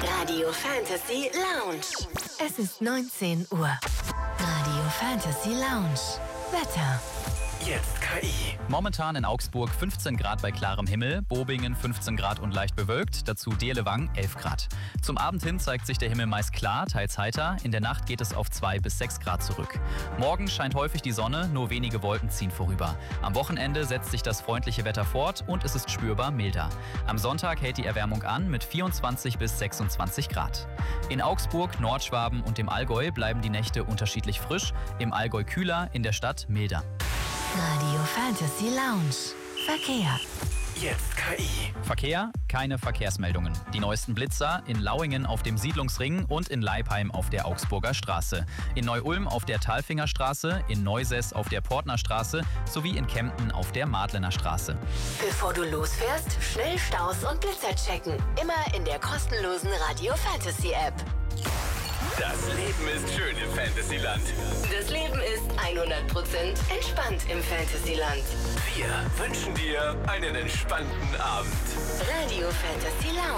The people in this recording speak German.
Radio Fantasy Lounge. Es ist 19 Uhr. Radio Fantasy Lounge. Wetter. Jetzt KI. Momentan in Augsburg 15 Grad bei klarem Himmel, Bobingen 15 Grad und leicht bewölkt, dazu Dirlewang 11 Grad. Zum Abend hin zeigt sich der Himmel meist klar, teils heiter, in der Nacht geht es auf 2 bis 6 Grad zurück. Morgen scheint häufig die Sonne, nur wenige Wolken ziehen vorüber. Am Wochenende setzt sich das freundliche Wetter fort und es ist spürbar milder. Am Sonntag hält die Erwärmung an mit 24 bis 26 Grad. In Augsburg, Nordschwaben und dem Allgäu bleiben die Nächte unterschiedlich frisch, im Allgäu kühler, in der Stadt milder. Radio Fantasy Lounge. Verkehr. Jetzt KI. Verkehr, keine Verkehrsmeldungen. Die neuesten Blitzer in Lauingen auf dem Siedlungsring und in Leipheim auf der Augsburger Straße. In Neu-Ulm auf der Talfingerstraße, in Neusäß auf der Portnerstraße sowie in Kempten auf der Madlener Straße. Bevor du losfährst, schnell Staus und Blitzer checken. Immer in der kostenlosen Radio Fantasy App. Das Leben ist schön im Fantasyland. Das Leben ist 100% entspannt im Fantasyland. Wir wünschen dir einen entspannten Abend. Radio Fantasy Lounge.